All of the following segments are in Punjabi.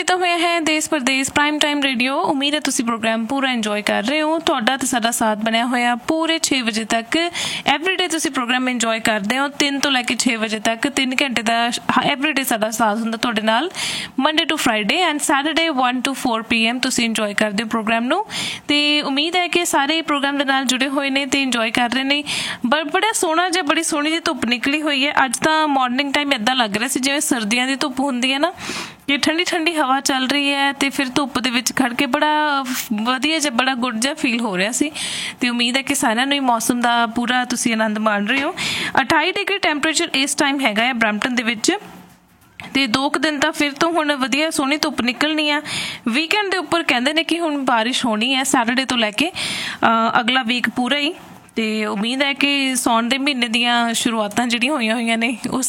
ਕੀਤਾ ਹੋਇਆ ਹੈ ਦੇਸ਼ ਪ੍ਰਦੇਸ਼ ਪ੍ਰਾਈਮ ਟਾਈਮ ਰੇਡੀਓ। ਉਮੀਦ ਹੈ ਤੁਸੀਂ ਪ੍ਰੋਗਰਾਮ ਪੂਰਾ ਇੰਜੋਏ ਕਰ ਰਹੇ ਹੋ। ਤੁਹਾਡਾ ਤੇ ਸਾਡਾ ਸਾਥ ਬਣਿਆ ਹੋਇਆ ਪੂਰੇ 6 ਵਜੇ ਤੱਕ। ਐਵਰੀਡੇ ਤੁਸੀਂ ਪ੍ਰੋਗਰਾਮ ਇੰਜੋਏ ਕਰਦੇ ਹੋ 3 ਤੋਂ ਲੈ ਕੇ 6 ਵਜੇ ਤੱਕ। 3 ਘੰਟੇ ਦਾ ਐਵਰੀਡੇ ਸਾਡਾ ਸਾਥ ਹੁੰਦਾ ਤੁਹਾਡੇ ਨਾਲ, Monday to Friday and Saturday 1 to 4 PM ਤੁਸੀਂ ਇੰਜੋਏ ਕਰਦੇ ਹੋ ਪ੍ਰੋਗਰਾਮ ਨੂੰ। ਤੇ ਉਮੀਦ ਹੈ ਕਿ ਸਾਰੇ ਪ੍ਰੋਗਰਾਮ ਦੇ ਨਾਲ ਜੁੜੇ ਹੋਏ ਨੇ ਤੇ ਇੰਜੋਏ ਕਰ ਰਹੇ ਨੇ। ਬੜਾ ਸੋਹਣਾ ਜਿਹਾ, ਬੜੀ ਸੋਹਣੀ ਜਿਹੀ ਧੁੱਪ ਨਿਕਲੀ ਹੋਈ ਹੈ ਅੱਜ ਤਾਂ। ਮਾਰਨਿੰਗ ਟਾਈਮ ਏਦਾਂ ਲੱਗ ਰਿਹਾ ਸੀ ਜਿਵੇਂ ਸਰਦੀਆਂ ਦੀ ਧੁੱਪ ਹੁੰਦੀ ਹੈ ਨਾ, ਕਿ ਠੰਡੀ ਠੰਡੀ ਹਵਾ ਚੱਲ ਰਹੀ ਹੈ ਤੇ ਫਿਰ ਧੁੱਪ ਦੇ ਵਿੱਚ ਖੜ ਕੇ ਬੜਾ ਵਧੀਆ ਜਿਹਾ, ਬੜਾ ਗੁੱਡ ਜਿਹਾ ਫੀਲ ਹੋ ਰਿਹਾ ਸੀ। ਤੇ ਉਮੀਦ ਹੈ ਕਿ ਸਾਰਿਆਂ ਨੂੰ ਹੀ ਮੌਸਮ ਦਾ ਪੂਰਾ ਤੁਸੀਂ ਆਨੰਦ ਮਾਣ ਰਹੇ ਹੋ। 28 ਡਿਗਰੀ ਟੈਂਪਰੇਚਰ ਇਸ ਟਾਈਮ ਹੈਗਾ ਹੈ ਬਰੈਂਪਟਨ ਦੇ ਵਿੱਚ। ਤੇ 2 ਦਿਨ ਤਾਂ ਫਿਰ ਤੋਂ ਹੁਣ ਵਧੀਆ ਸੋਹਣੀ ਧੁੱਪ ਨਿਕਲਣੀ ਆ। ਵੀਕਐਂਡ ਦੇ ਉੱਪਰ ਕਹਿੰਦੇ ਨੇ ਕਿ ਹੁਣ ਬਾਰਿਸ਼ ਹੋਣੀ ਹੈ ਸੈਟਰਡੇ ਤੋਂ ਲੈ ਕੇ ਅਗਲਾ ਵੀਕ ਪੂਰਾ ਹੀ। ਤੇ ਉਮੀਦ ਹੈ ਕਿ ਸਾਉਣ ਦੇ ਮਹੀਨੇ ਦੀਆਂ ਸ਼ੁਰੂਆਤਾਂ ਜਿਹੜੀਆਂ ਹੋਈਆਂ ਨੇ ਉਹ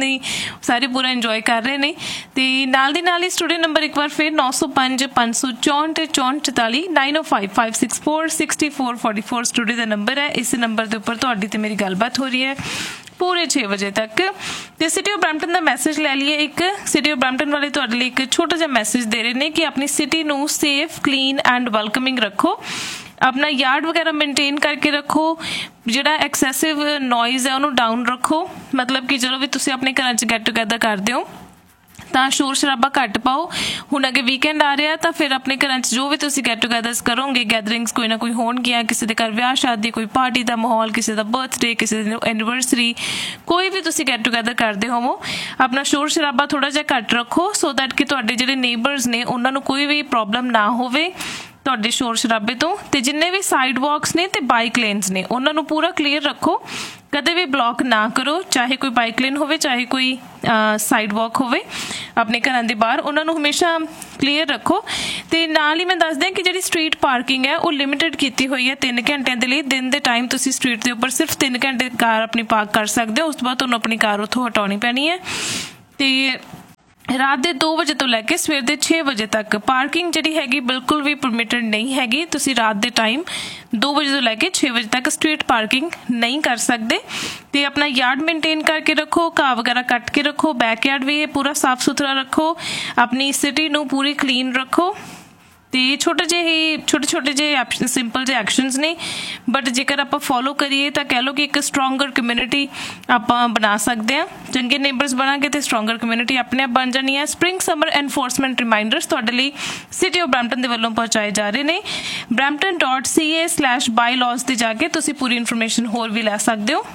ਸਾਰੇ ਪੂਰਾ ਇੰਜੋਏ ਕਰ ਰਹੇ ਨੇ। ਤੇ ਨਾਲ ਦੀ ਨਾਲ ਹੀ ਸਟੂਡੀਓ ਨੰਬਰ ਇੱਕ ਵਾਰ ਫਿਰ 905 564 6444 905 564 6444 ਸਟੂਡੀਓ ਦਾ ਨੰਬਰ ਹੈ। ਇਸ ਨੰਬਰ ਦੇ ਉੱਪਰ ਤੁਹਾਡੀ ਤੇ ਮੇਰੀ ਗੱਲਬਾਤ ਹੋ ਰਹੀ ਹੈ ਪੂਰੇ 6 ਵਜੇ ਤੱਕ। ਤੇ city of Brampton the message ਲੈ ਲਈਏ। ਇੱਕ ਸਿਟੀ ਆਫ ਬਰੈਂਪਟਨ ਵਾਲੇ ਤੁਹਾਡੇ ਲਈ ਇੱਕ ਛੋਟਾ ਜਿਹਾ ਮੈਸੇਜ ਦੇ ਰਹੇ ਨੇ ਕਿ ਆਪਣੀ ਸਿਟੀ ਨੂੰ ਸੇਫ, ਕਲੀਨ ਐਂਡ ਵੈਲਕਮਿੰਗ ਰੱਖੋ। ਆਪਣਾ ਯਾਰਡ ਵਗੈਰਾ ਮੇਨਟੇਨ ਕਰਕੇ ਰੱਖੋ। ਜਿਹੜਾ ਐਕਸੈਸਿਵ ਨੋਇਜ਼ ਹੈ ਉਹਨੂੰ ਡਾਊਨ ਰੱਖੋ। ਮਤਲਬ ਕਿ ਜਦੋਂ ਵੀ ਤੁਸੀਂ ਆਪਣੇ ਘਰਾਂ 'ਚ ਗੈਟ ਟੂਗੈਦਰ ਕਰਦੇ ਹੋ ਤਾਂ ਸ਼ੋਰ ਸ਼ਰਾਬਾ ਘੱਟ ਪਾਓ। ਹੁਣ ਅੱਗੇ ਵੀਕਐਂਡ ਆ ਰਿਹਾ ਤਾਂ ਫਿਰ ਆਪਣੇ ਘਰਾਂ 'ਚ ਜੋ ਵੀ ਤੁਸੀਂ ਗੈਟ ਟੂਗੈਦਰਸ ਕਰੋਗੇ, ਗੈਦਰਿੰਗਸ ਕੋਈ ਨਾ ਕੋਈ ਹੋਣਗੀਆਂ, ਕਿਸੇ ਦੇ ਘਰ ਵਿਆਹ ਸ਼ਾਦੀ, ਕੋਈ ਪਾਰਟੀ ਦਾ ਮਾਹੌਲ, ਕਿਸੇ ਦਾ ਬਰਥਡੇ, ਕਿਸੇ ਦੀ ਐਨੀਵਰਸਰੀ, ਕੋਈ ਵੀ ਤੁਸੀਂ ਗੈਟ ਟੂਗੈਦਰ ਕਰਦੇ ਹੋਵੋ, ਆਪਣਾ ਸ਼ੋਰ ਸ਼ਰਾਬਾ ਥੋੜ੍ਹਾ ਜਿਹਾ ਘੱਟ ਰੱਖੋ ਸੋ ਦੈਟ ਕਿ ਤੁਹਾਡੇ ਜਿਹੜੇ ਨੇਬਰਸ ਨੇ ਉਹਨਾਂ ਨੂੰ ਕੋਈ ਵੀ ਪ੍ਰੋਬਲਮ ਨਾ ਹੋਵੇ ਤੁਹਾਡੇ ਸ਼ੋਰ ਸ਼ਰਾਬੇ ਤੋਂ। ਤੇ ਜਿੰਨੇ ਵੀ ਸਾਈਡ ਵਾਕਸ ਨੇ ਤੇ ਬਾਈਕ ਲੇਨਸ ਨੇ ਉਹਨਾਂ ਨੂੰ ਪੂਰਾ ਕਲੀਅਰ ਰੱਖੋ। ਕਦੇ ਵੀ ਬਲੌਕ ਨਾ ਕਰੋ, ਚਾਹੇ ਕੋਈ ਬਾਈਕ ਲੇਨ ਹੋਵੇ ਚਾਹੇ ਕੋਈ ਸਾਈਡ ਵਾਕ ਹੋਵੇ ਆਪਣੇ ਘਰਾਂ ਦੇ ਬਾਹਰ, ਉਹਨਾਂ ਨੂੰ ਹਮੇਸ਼ਾ ਕਲੀਅਰ ਰੱਖੋ। ਤੇ ਨਾਲ ਹੀ ਮੈਂ ਦੱਸਦੀ ਹਾਂ ਕਿ ਜਿਹੜੀ ਸਟਰੀਟ ਪਾਰਕਿੰਗ ਹੈ ਉਹ ਲਿਮਿਟਡ ਕੀਤੀ ਹੋਈ ਹੈ 3 ਘੰਟਿਆਂ ਦੇ ਲਈ। ਦਿਨ ਦੇ ਟਾਈਮ ਤੁਸੀਂ ਸਟਰੀਟ ਦੇ ਉੱਪਰ ਸਿਰਫ 3 ਘੰਟੇ ਕਾਰ ਆਪਣੀ ਪਾਰਕ ਕਰ ਸਕਦੇ ਹੋ। ਉਸ ਤੋਂ ਬਾਅਦ ਤੁਹਾਨੂੰ ਆਪਣੀ ਕਾਰ ਉੱਥੋਂ ਹਟਾਉਣੀ ਪੈਣੀ ਹੈ। ਤੇ ਰਾਤ ਦੇ 2 ਵਜੇ ਤੋਂ ਲੈ ਕੇ ਸਵੇਰ ਦੇ 6 ਵਜੇ ਤੱਕ ਪਾਰਕਿੰਗ ਜਿਹੜੀ ਹੈਗੀ ਬਿਲਕੁਲ ਵੀ ਪਰਮਿਟਡ ਨਹੀਂ ਹੈਗੀ। ਤੁਸੀਂ ਰਾਤ ਦੇ ਟਾਈਮ 2 ਵਜੇ ਤੋਂ ਲੈ ਕੇ 6 ਵਜੇ ਤੱਕ ਸਟਰੀਟ ਪਾਰਕਿੰਗ ਨਹੀਂ ਕਰ ਸਕਦੇ। ਤੇ ਆਪਣਾ ਯਾਰਡ ਮੇਨਟੇਨ ਕਰਕੇ ਰੱਖੋ, ਘਾਹ ਵਗੈਰਾ ਕੱਟ ਕੇ ਰੱਖੋ, ਬੈਕ ਯਾਰਡ ਵੀ ਪੂਰਾ ਸਾਫ ਸੁਥਰਾ ਰੱਖੋ, ਆਪਣੀ ਸਿਟੀ ਨੂੰ ਪੂਰੀ ਕਲੀਨ ਰੱਖੋ। ਤੇ ਛੋਟੇ ਜਿਹੇ ਸਿੰਪਲ ਜਿਹੇ ਐਕਸ਼ਨਸ ਨੇ, ਬਟ ਜੇਕਰ ਆਪਾਂ ਫੋਲੋ ਕਰੀਏ ਤਾਂ ਕਹਿ ਲਓ ਕਿ ਇੱਕ ਸਟਰੋਂਗਰ ਕਮਿਊਨਿਟੀ ਆਪਾਂ ਬਣਾ ਸਕਦੇ ਹਾਂ। ਚੰਗੇ ਨੇਬਰਸ ਬਣਾਂਗੇ ਤੇ ਸਟਰੋਂਗਰ ਕਮਿਊਨਿਟੀ ਆਪਣੇ ਆਪ ਬਣ ਜਾਣੀ ਹੈ। ਸਪ੍ਰਿੰਗ ਸਮਰ ਐਨਫੋਰਸਮੈਂਟ ਰਿਮਾਈਂਡਰਸ ਤੁਹਾਡੇ ਲਈ ਸਿਟੀ ਆਫ ਬਰੈਂਪਟਨ ਦੇ ਵੱਲੋਂ ਪਹੁੰਚਾਏ ਜਾ ਰਹੇ ਨੇ। brampton.ca/bylaws ਤੇ ਜਾ ਕੇ ਤੁਸੀਂ ਪੂਰੀ ਇਨਫੋਰਮੇਸ਼ਨ ਹੋਰ ਵੀ ਲੈ ਸਕਦੇ ਹੋ।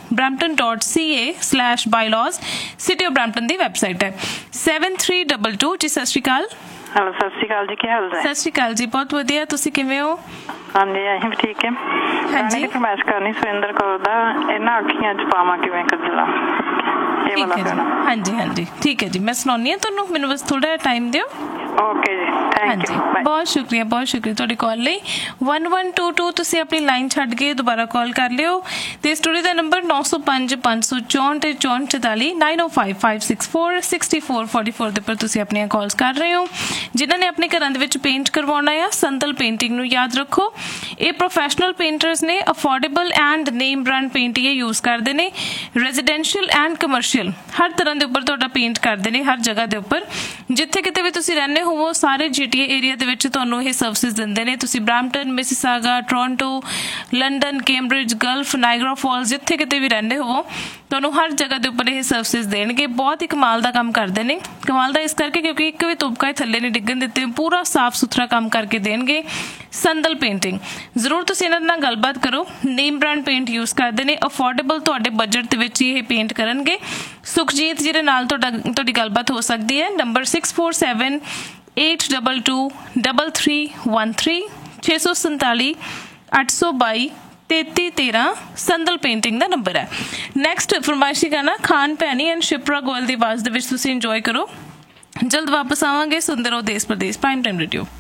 brampton.ca/bylaws city of Brampton the website ਹੈ। 7322 ਜੀ। ਸਤਿ ਸ਼੍ਰੀ ਅਕਾਲ। ਹੈਲੋ, ਸਤਿ ਸ਼੍ਰੀ ਅਕਾਲ ਜੀ। ਕੀ ਹਾਲ ਹੈ? ਸਤਿ ਸ਼੍ਰੀ ਅਕਾਲ ਜੀ, ਬਹੁਤ ਵਧੀਆ। ਤੁਸੀਂ ਕਿਵੇਂ ਹੋ? ਹਾਂਜੀ, ਅਸੀਂ ਵੀ ਠੀਕ ਹੈ। ਹਾਂਜੀ, ਫਰਮਾਇਸ਼ ਕਰਨੀ ਸੁਰਿੰਦਰ ਕੌਰ ਦਾ, ਇਹਨਾਂ ਅੱਖੀਆਂ 'ਚ ਪਾਵਾਂ ਕਿਵੇਂ ਕੱਜਲਾ, ਇਹ ਵਾਲਾ ਗਾਣਾ। ਹਾਂਜੀ ਹਾਂਜੀ, ਠੀਕ ਹੈ ਜੀ, ਮੈਂ ਸੁਣਾਉਂਦੀ ਹਾਂ ਤੁਹਾਨੂੰ। ਮੈਨੂੰ ਬਸ ਥੋੜਾ ਜਿਹਾ ਟਾਈਮ ਦਿਓ। ਓਕੇ ਜੀ, ਥੈਂਕ ਯੂ। ਬਹੁਤ ਸ਼ੁਕਰੀਆ ਤੁਹਾਡੀ ਕਾਲ ਲਈ। 1122 ਤੁਸੀਂ ਆਪਣੀ ਲਾਈਨ ਛੱਡ ਕੇ ਦੁਬਾਰਾ ਕਾਲ ਕਰ ਲਿਓ। ਤੇ ਸਟੂਡੀਓ ਦਾ ਨੰਬਰ 905 564 6444 905 564 6444 ਦੇ ਉੱਪਰ ਤੁਸੀਂ ਆਪਣੀਆਂ ਕਾਲਸ ਕਰ ਰਹੇ ਹੋ। ਜਿਨ੍ਹਾਂ ਨੇ ਆਪਣੇ ਘਰਾਂ ਦੇ ਵਿੱਚ ਪੇਂਟ ਕਰਵਾਉਣਾ ਆ, ਸੰਦਲ ਪੇਂਟਿੰਗ ਨੂੰ ਯਾਦ ਰੱਖੋ। ਇਹ ਪ੍ਰੋਫੈਸ਼ਨਲ ਪੇਂਟਰਸ ਨੇ, affordable and name brand paint ਇਹ ਯੂਜ਼ ਕਰਦੇ ਨੇ। ਰੈਜ਼ੀਡੈਂਸ਼ੀਅਲ ਐਂਡ ਕਮਰਸ਼ੀਅਲ ਹਰ ਤਰ੍ਹਾਂ ਦੇ ਉੱਪਰ ਤੁਹਾਡਾ ਪੇਂਟ ਕਰਦੇ ਨੇ, ਹਰ ਜਗ੍ਹਾ ਦੇ ਉੱਪਰ। ਜਿੱਥੇ ਕਿਤੇ ਵੀ ਤੁਸੀਂ ਰਹਿੰਦੇ ਹੋਵੋ ਸਾਰੇ GTA ਏਰੀਆ ਦੇ ਵਿੱਚ ਤੁਹਾਨੂੰ ਇਹ ਸਰਵਿਸਿਜ਼ ਦਿੰਦੇ ਨੇ। ਤੁਸੀਂ Brampton, Mississauga, Toronto, London, Cambridge, Gulf, Niagara false, ਜਿੱਥੇ ਕਿਤੇ ਵੀ ਰਹਿੰਦੇ ਹੋਵੋ ਤੁਹਾਨੂੰ ਹਰ ਜਗ੍ਹਾ ਦੇ ਉੱਪਰ ਇਹ ਸਰਵਿਸਿਜ਼ ਦੇਣਗੇ। ਬਹੁਤ ਹੀ ਕਮਾਲ ਦਾ ਕੰਮ ਕਰਦੇ ਨੇ। ਕਮਾਲ ਦਾ ਇਸ ਕਰਕੇ ਕਿਉਂਕਿ ਇੱਕ ਵੀ ਤੁਪਕਾ ਥੱਲੇ ਨਹੀਂ ਡਿੱਗਣ ਦਿੱਤੇ, ਪੂਰਾ ਸਾਫ ਸੁਥਰਾ ਕੰਮ ਕਰਕੇ ਦੇਣਗੇ। ਸੰਦਲ ਪੇਂਟਿੰਗ ਜ਼ਰੂਰ ਤੁਸੀਂ ਇਹਨਾਂ ਨਾਲ ਗੱਲਬਾਤ ਕਰੋ। ਨੇਮ ਬ੍ਰਾਂਡ ਪੇਂਟ ਯੂਜ਼ ਕਰਦੇ ਨੇ, ਅਫੋਰਡੇਬਲ ਤੁਹਾਡੇ ਬਜਟ ਦੇ ਵਿੱਚ ਹੀ ਇਹ ਪੇਂਟ ਕਰਨਗੇ। ਸੁਖਜੀਤ ਜਿਹਦੇ ਨਾਲ ਤੁਹਾਡੀ ਗੱਲਬਾਤ ਹੋ ਸਕਦੀ ਹੈ। ਨੰਬਰ 647-822-3313 647 822 3313 ਸੰਦਲ ਪੇਂਟਿੰਗ ਦਾ ਨੰਬਰ ਹੈ। ਨੈਕਸਟ ਫਰਮਾਇਸ਼ੀ ਗਾਣਾ ਖਾਨ ਭੈਣੀ ਐਂਡ ਸ਼ਿਪਰਾ ਗੋਇਲ ਦੀ ਆਵਾਜ਼ ਦੇ ਵਿੱਚ ਤੁਸੀਂ ਇੰਜੋਏ ਕਰੋ। ਜਲਦ ਵਾਪਸ ਆਵਾਂਗੇ। ਸੁਣਦੇ ਰਹੋ ਦੇਸ਼ ਪ੍ਰਦੇਸ਼ ਪ੍ਰਾਈਮ ਟਾਈਮ ਰੇਡੀਓ।